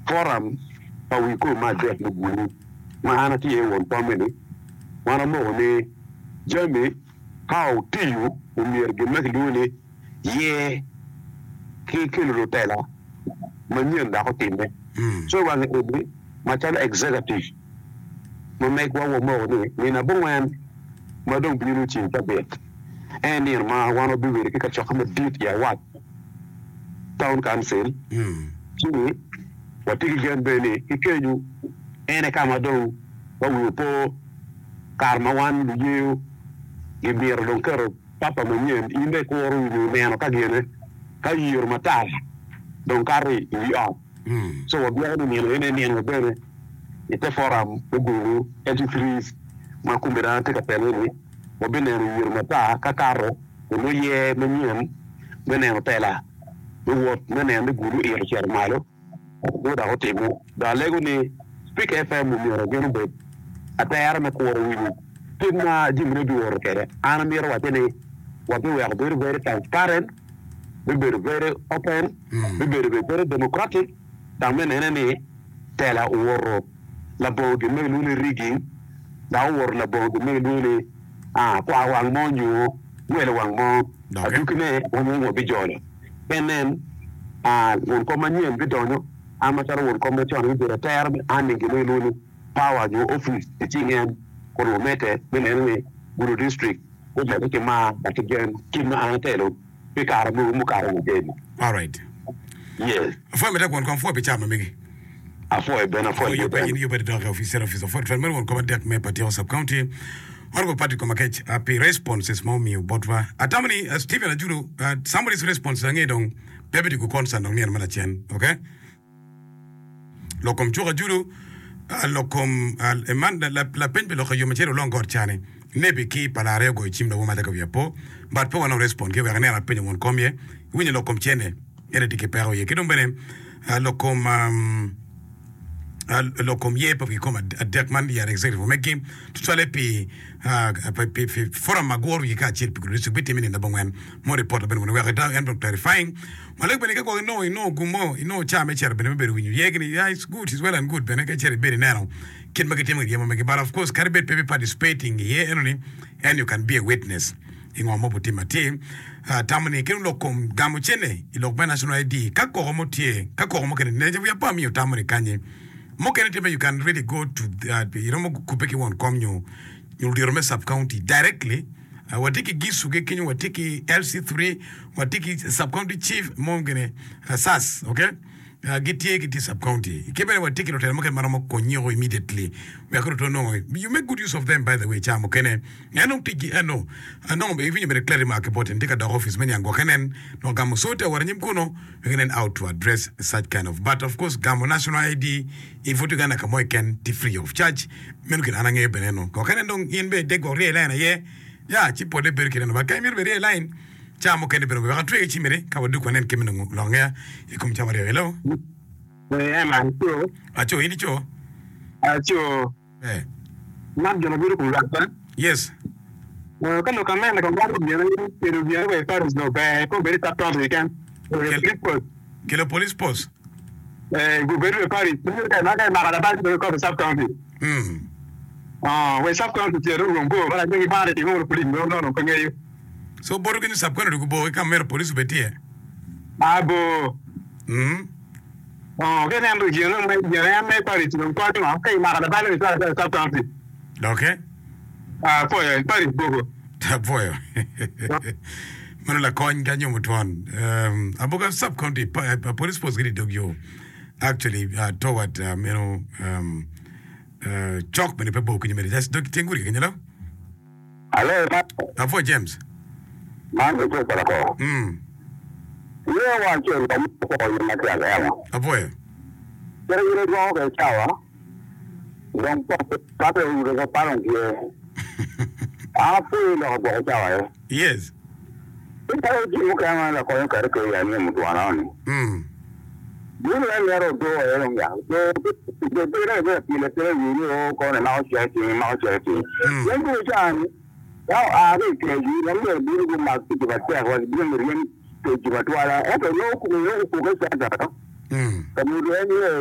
forum pa we ko ma det no guru ma ana ti e won pamene wana mo ne jami how tiyu umir ge mek duni ye ki lo tela manyen da ko timbe so wa ne obi ma chala executive mo make wa mo ne na bongwan ma dong biru chi ta bet and near ma wana bi we ka chokama dit ya wat town council chini watiki gen bene ikenyu ene kama do wa po karma wan yu gibir don karo papa menyen inde ko ru yu neno ka gene ka yur matar don kari yu so wa biya ni ene neno bene ite forum uguru edifris ma kumbira te ka peleni wa bene yur matar ka karo no ye menyen bene tela wot mene ne guru e cher malo do da hotemu da lego ni speak fm mi ro genu be atayar me ko wi tinna jimre bi wor kere ana mi ro watene watu we are very transparent we very open we very democratic da mene ne tela woro la bogi me lu rigging da wor la bogi me lu kwa wang mo nyu wele wang mo adukne wono bi jolo penen won ko manien bidonyo amatar won ko meton bi repair ande ngi lolu power jo office tingen ko lo mete benen guru district ko da ke ma batigen kinna antelo bi kar mu kar mu gedi all right yes fo me da kon fo be chama megi afo e ben afo you better dog officer for men won ko det me pati sub county Honorable Patrick Komakech, happy responses mommy botwa. Atamani Stephen Ajuru, somebody's response ngedong bebe ku concern on nian manachen, okay? Lokom chura juru lokom emanda la penbe lo kayo machero long gor chane. Nebi ki palare go chim no mata ka viapo, but po wana respond ke wagane la penye won komye. Winye lokom chene ene dike pero ye kidum bene lokom ye pa ki koma dekman ya executive making to tole pi forum magor yi ka chir pi ku biti mini na bongwan mo report ben we ga down and clarifying malek ben ka ko no gumo no cha me cher ben be winyu ye gni yeah it's good is well and good ben ka cher be now kin magati mo yema me but of course caribet people participating here and you can be a witness ingo mo butima team tamani kin lokom gamu chene ilok national ID ka ko mo tie ka ko mo ken ne je ya pa mi tamani kanye you can really go to kupeki one come you'll do sub county directly. Watiki Gisuge Kenyu, Watiki LC3, Watiki sub county chief Mongene SAS, okay? Giti sub county. Kebe Watiki Hotel Moke Maramo Konyo immediately. We are going to know. You make good use of them, by the way, Chamo Kene. I don't think I know, even you made a clear remark about and take the office many and Gokanen, no Gamusota or Nimkono, we can out to address such kind of. But of course, Gamo National ID, if you can Kamoiken, free of charge, Menukan Anange Beneno. Gokanen don't in bed, they go real line, yeah, Chipo de Berkin, but came here real line. Chamo Kenny, but we are trying to chimney, Kawadukan and Kimin long hair. You come to hello. Acho, Inicho. Acho. Not gonna be good. Yes. Well, can you come in the Paris no bad, very tough weekend. Kill a police post. Go very Paris, not a sub county. When sub county room go, but I think about it, you won't put in no. So, Borgin sub county to go, come here, police bet here. Abo. Get them to you know, make Paris to go to okay, Marabal sub county. Okay. For Paris Bogo. Boy. Manula coin can you one? Aboga sub county police post get dog you actually toward chalk many people can you make that's Dr. Tinguri, can you know? Hello, for James. Man, you want to a boy. There is a shower. Don't pop it with a parent here. I'll put it on the shower. Yes. You can a coin character and him to one. You let her go along. The better military, you know, call an out checking. When you can, now I will tell you, I'm going to be able to was being the to Jivatwala. I don't know who is